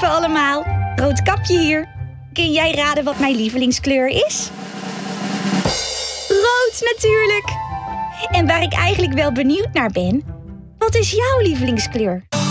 even allemaal. Roodkapje hier. Kun jij raden wat mijn lievelingskleur is? Rood natuurlijk. En waar ik eigenlijk wel benieuwd naar ben, wat is jouw lievelingskleur?